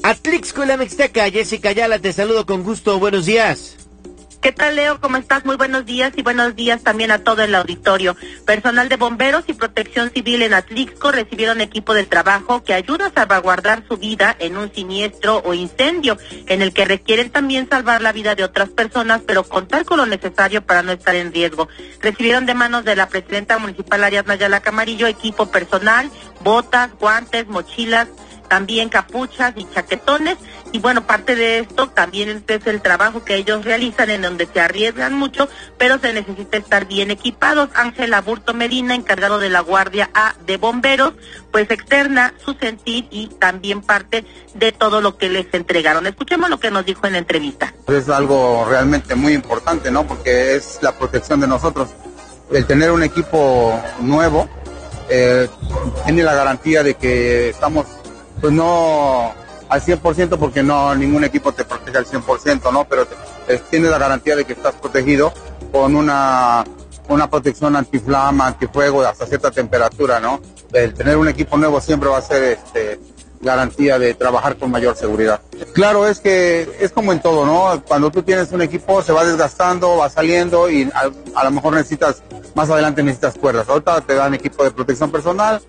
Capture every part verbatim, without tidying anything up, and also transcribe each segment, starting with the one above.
Atlixco y la Mixteca. Jessica Ayala, te saludo con gusto, buenos días. ¿Qué tal, Leo? ¿Cómo estás? Muy buenos días y buenos días también a todo el auditorio. Personal de bomberos y protección civil en Atlixco recibieron equipo de trabajo que ayuda a salvaguardar su vida en un siniestro o incendio, en el que requieren también salvar la vida de otras personas, pero contar con lo necesario para no estar en riesgo. Recibieron de manos de la presidenta municipal Ariadna Ayala Camarillo equipo personal, botas, guantes, mochilas, también capuchas y chaquetones, y bueno, parte de esto también es el trabajo que ellos realizan, en donde se arriesgan mucho, pero se necesita estar bien equipados. Ángel Aburto Medina, encargado de la Guardia A de Bomberos, pues externa su sentir y también parte de todo lo que les entregaron. Escuchemos lo que nos dijo en la entrevista. Es algo realmente muy importante, ¿no? Porque es la protección de nosotros. El tener un equipo nuevo eh, tiene la garantía de que estamos, pues no al cien por ciento, porque no ningún equipo te protege al cien por ciento, ¿no? Pero te, tienes la garantía de que estás protegido con una, una protección antiflama, antifuego, hasta cierta temperatura, ¿no? El tener un equipo nuevo siempre va a ser este, garantía de trabajar con mayor seguridad. Claro, es que es como en todo, ¿no? Cuando tú tienes un equipo se va desgastando, va saliendo y a, a lo mejor necesitas, más adelante necesitas cuerdas. Ahorita te dan equipo de protección personal,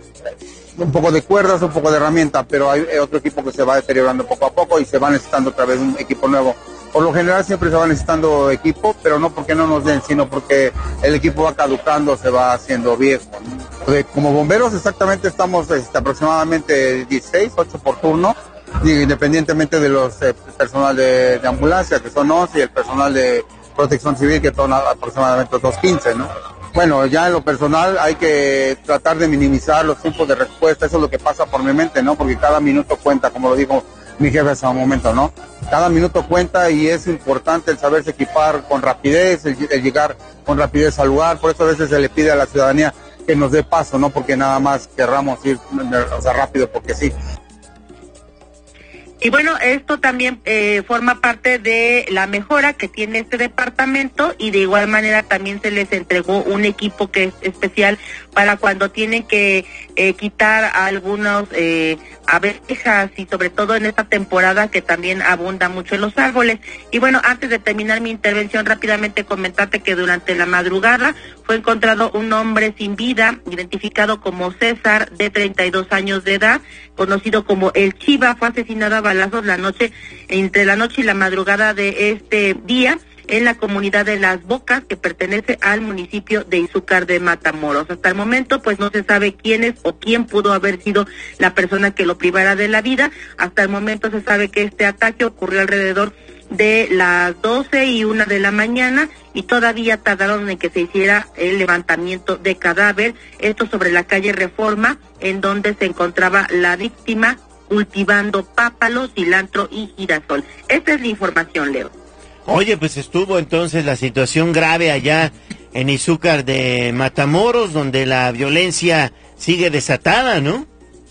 un poco de cuerdas, un poco de herramienta, pero hay otro equipo que se va deteriorando poco a poco y se va necesitando otra vez un equipo nuevo. Por lo general siempre se va necesitando equipo, pero no porque no nos den, sino porque el equipo va caducando, se va haciendo viejo, ¿no? Como bomberos exactamente estamos este, aproximadamente dieciséis, ocho por turno, independientemente de los eh, personal de, de ambulancia, que son once, y el personal de protección civil, que son aproximadamente otros quince, ¿no? Bueno, ya en lo personal hay que tratar de minimizar los tiempos de respuesta, eso es lo que pasa por mi mente, ¿no? Porque cada minuto cuenta, como lo dijo mi jefe hace un momento, ¿no? Cada minuto cuenta y es importante el saberse equipar con rapidez, el, el llegar con rapidez al lugar, por eso a veces se le pide a la ciudadanía que nos dé paso, no porque nada más querramos ir, o sea, rápido porque sí. Y bueno, esto también eh, forma parte de la mejora que tiene este departamento, y de igual manera también se les entregó un equipo que es especial para cuando tienen que eh, quitar a algunos eh, abejas, y sobre todo en esta temporada que también abunda mucho en los árboles. Y bueno, antes de terminar mi intervención, rápidamente comentarte que durante la madrugada fue encontrado un hombre sin vida, identificado como César, de treinta y dos años de edad, conocido como El Chiva. Fue asesinado a balazos la noche, entre la noche y la madrugada de este día, en la comunidad de Las Bocas, que pertenece al municipio de Izúcar de Matamoros. Hasta el momento, pues no se sabe quién es o quién pudo haber sido la persona que lo privara de la vida. Hasta el momento se sabe que este ataque ocurrió alrededor de las doce y una de la mañana, y todavía tardaron en que se hiciera el levantamiento de cadáver. Esto sobre la calle Reforma, en donde se encontraba la víctima cultivando pápalo, cilantro y girasol. Esta es la información, Leo. Oye, pues estuvo entonces la situación grave allá en Izúcar de Matamoros, donde la violencia sigue desatada, ¿no?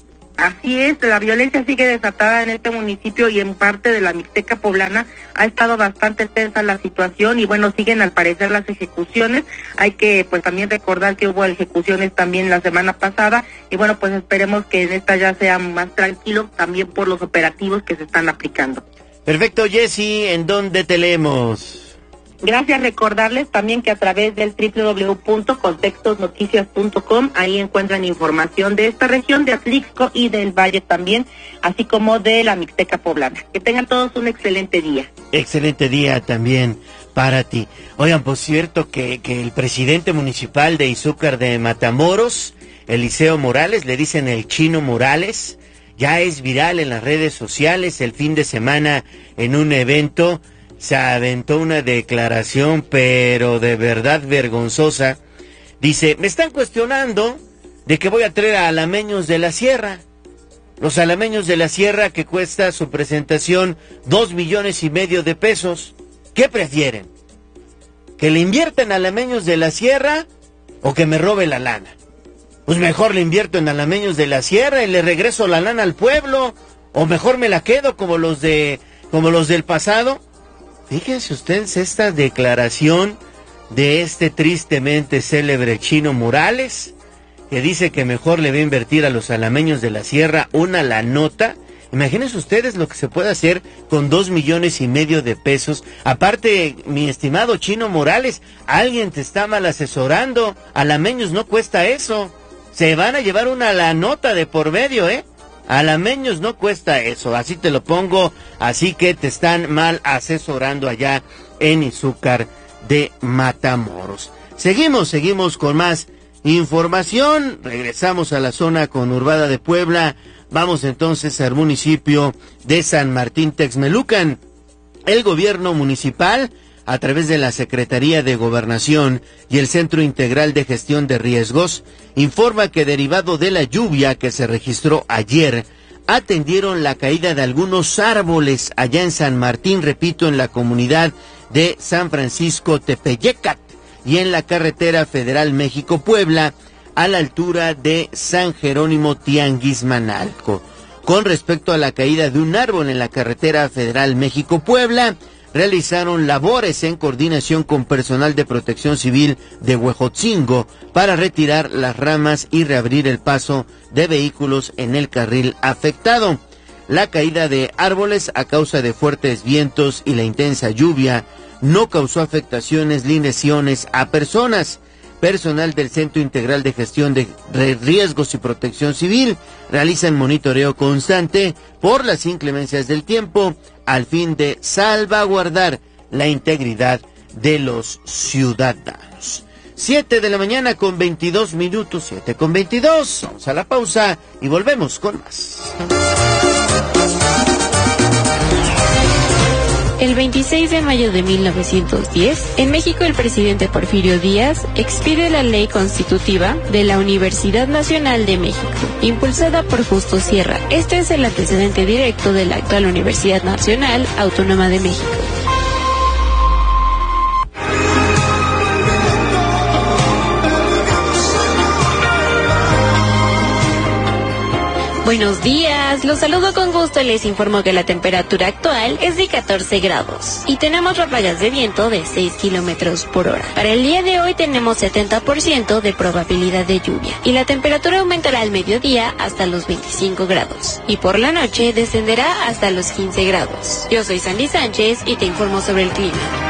Así es, la violencia sigue desatada en este municipio, y en parte de la Mixteca poblana ha estado bastante tensa la situación, y bueno, siguen al parecer las ejecuciones. Hay que pues también recordar que hubo ejecuciones también la semana pasada, y bueno, pues esperemos que en esta ya sea más tranquilo, también por los operativos que se están aplicando. Perfecto, Jessy, ¿en dónde te leemos? Gracias, recordarles también que a través del doble u doble u doble u punto contextos noticias punto com, ahí encuentran información de esta región, de Atlixco y del Valle también, así como de la Mixteca poblana. Que tengan todos un excelente día. Excelente día también para ti. Oigan, por cierto, que, que el presidente municipal de Izúcar de Matamoros, Eliseo Morales, le dicen el Chino Morales, ya es viral en las redes sociales. El fin de semana, en un evento, se aventó una declaración, pero de verdad vergonzosa. Dice, me están cuestionando de que voy a traer a Alameños de la Sierra. Los Alameños de la Sierra, que cuesta su presentación dos millones y medio de pesos. ¿Qué prefieren? ¿Que le inviertan a Alameños de la Sierra o que me robe la lana? Pues mejor le invierto en Alameños de la Sierra y le regreso la lana al pueblo, o mejor me la quedo como los de como los del pasado. Fíjense ustedes esta declaración de este tristemente célebre Chino Morales, que dice que mejor le va a invertir a los alameños de la Sierra una la nota Imagínense ustedes lo que se puede hacer con dos millones y medio de pesos. Aparte, mi estimado Chino Morales, alguien te está mal asesorando. Alameños no cuesta eso. Se van a llevar una la nota de por medio, ¿eh? Alameños no cuesta eso, así te lo pongo. Así que te están mal asesorando allá en Izúcar de Matamoros. Seguimos, seguimos con más información. Regresamos a la zona conurbada de Puebla. Vamos entonces al municipio de San Martín Texmelucan. El gobierno municipal, a través de la Secretaría de Gobernación y el Centro Integral de Gestión de Riesgos, informa que derivado de la lluvia que se registró ayer, atendieron la caída de algunos árboles allá en San Martín, repito, en la comunidad de San Francisco Tepeyecat y en la carretera federal México-Puebla, a la altura de San Jerónimo Tianguismanalco. Con respecto a la caída de un árbol en la carretera federal México-Puebla, realizaron labores en coordinación con personal de Protección Civil de Huejotzingo para retirar las ramas y reabrir el paso de vehículos en el carril afectado. La caída de árboles a causa de fuertes vientos y la intensa lluvia no causó afectaciones ni lesiones a personas. Personal del Centro Integral de Gestión de Riesgos y Protección Civil realizan monitoreo constante por las inclemencias del tiempo al fin de salvaguardar la integridad de los ciudadanos. Siete de la mañana con veintidós minutos, siete con veintidós. Vamos a la pausa y volvemos con más. El veintiséis de mayo de mil novecientos diez, en México el presidente Porfirio Díaz expide la ley constitutiva de la Universidad Nacional de México, impulsada por Justo Sierra. Este es el antecedente directo de la actual Universidad Nacional Autónoma de México. Buenos días, los saludo con gusto y les informo que la temperatura actual es de catorce grados y tenemos ráfagas de viento de seis kilómetros por hora. Para el día de hoy tenemos setenta por ciento de probabilidad de lluvia y la temperatura aumentará al mediodía hasta los veinticinco grados y por la noche descenderá hasta los quince grados. Yo soy Sandy Sánchez y te informo sobre el clima.